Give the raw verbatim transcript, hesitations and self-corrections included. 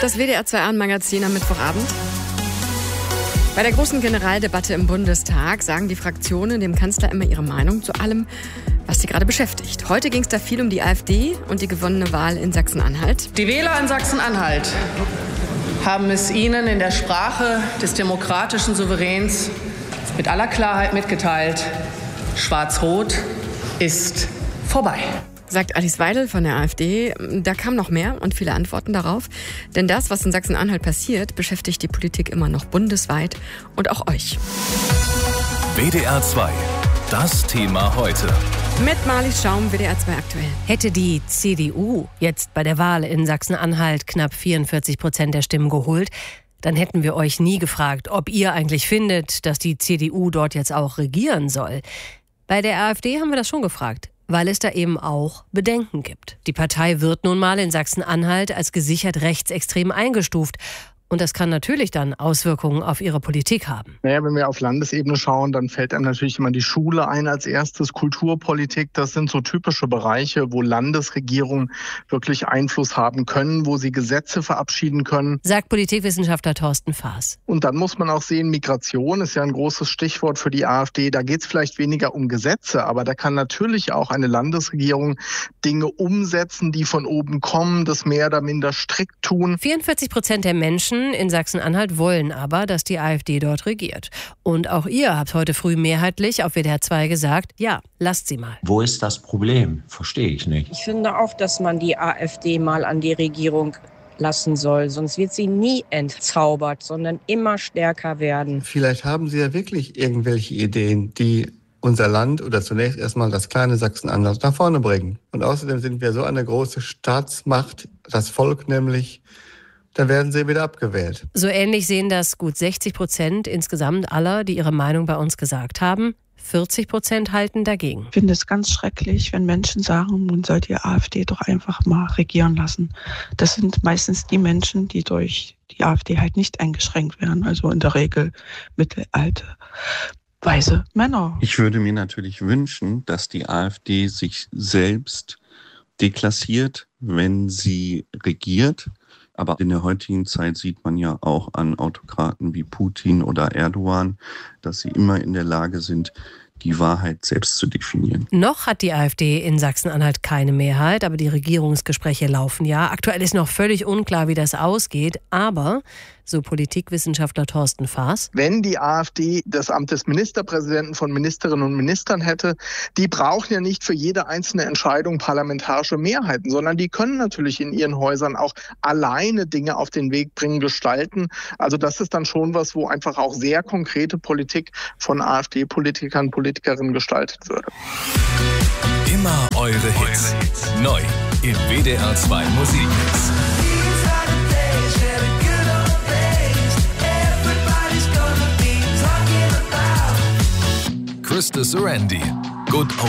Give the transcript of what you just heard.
das W D R zwei Abendmagazin am Mittwochabend. Bei der großen Generaldebatte im Bundestag sagen die Fraktionen dem Kanzler immer ihre Meinung zu allem, was sie gerade beschäftigt. Heute ging es da viel um die AfD und die gewonnene Wahl in Sachsen-Anhalt. Die Wähler in Sachsen-Anhalt haben es Ihnen in der Sprache des demokratischen Souveräns mit aller Klarheit mitgeteilt: Schwarz-Rot ist vorbei. Sagt Alice Weidel von der AfD. Da kam noch mehr und viele Antworten darauf. Denn das, was in Sachsen-Anhalt passiert, beschäftigt die Politik immer noch bundesweit und auch euch. W D R zwei, das Thema heute. Mit Marlies Schaum, W D R zwei aktuell. Hätte die C D U jetzt bei der Wahl in Sachsen-Anhalt knapp vierundvierzig Prozent der Stimmen geholt, dann hätten wir euch nie gefragt, ob ihr eigentlich findet, dass die C D U dort jetzt auch regieren soll. Bei der AfD haben wir das schon gefragt, weil es da eben auch Bedenken gibt. Die Partei wird nun mal in Sachsen-Anhalt als gesichert rechtsextrem eingestuft. Und das kann natürlich dann Auswirkungen auf ihre Politik haben. Naja, wenn wir auf Landesebene schauen, dann fällt einem natürlich immer die Schule ein als erstes, Kulturpolitik. Das sind so typische Bereiche, wo Landesregierungen wirklich Einfluss haben können, wo sie Gesetze verabschieden können. Sagt Politikwissenschaftler Thorsten Faas. Und dann muss man auch sehen, Migration ist ja ein großes Stichwort für die AfD. Da geht es vielleicht weniger um Gesetze, aber da kann natürlich auch eine Landesregierung Dinge umsetzen, die von oben kommen, das mehr oder minder strikt tun. vierundvierzig Prozent der Menschen in Sachsen-Anhalt wollen aber, dass die AfD dort regiert. Und auch ihr habt heute früh mehrheitlich auf W D R zwei gesagt, ja, lasst sie mal. Wo ist das Problem? Verstehe ich nicht. Ich finde auch, dass man die AfD mal an die Regierung lassen soll. Sonst wird sie nie entzaubert, sondern immer stärker werden. Vielleicht haben sie ja wirklich irgendwelche Ideen, die unser Land oder zunächst erstmal das kleine Sachsen-Anhalt nach vorne bringen. Und außerdem sind wir so eine große Staatsmacht, das Volk nämlich, dann werden sie wieder abgewählt. So ähnlich sehen das gut sechzig Prozent insgesamt aller, die ihre Meinung bei uns gesagt haben. vierzig Prozent halten dagegen. Ich finde es ganz schrecklich, wenn Menschen sagen, man soll die AfD doch einfach mal regieren lassen. Das sind meistens die Menschen, die durch die AfD halt nicht eingeschränkt werden. Also in der Regel mittelalte, weiße Männer. Ich würde mir natürlich wünschen, dass die AfD sich selbst deklassiert, wenn sie regiert. Aber in der heutigen Zeit sieht man ja auch an Autokraten wie Putin oder Erdogan, dass sie immer in der Lage sind, die Wahrheit selbst zu definieren. Noch hat die AfD in Sachsen-Anhalt keine Mehrheit, aber die Regierungsgespräche laufen ja. Aktuell ist noch völlig unklar, wie das ausgeht, aber so Politikwissenschaftler Thorsten Faas. Wenn die AfD das Amt des Ministerpräsidenten von Ministerinnen und Ministern hätte, die brauchen ja nicht für jede einzelne Entscheidung parlamentarische Mehrheiten, sondern die können natürlich in ihren Häusern auch alleine Dinge auf den Weg bringen, gestalten. Also das ist dann schon was, wo einfach auch sehr konkrete Politik von AfD-Politikern, Politikerinnen gestaltet würde. Immer eure Hits. Neu im W D R zwei Musikmix. Krista Sorandi. Good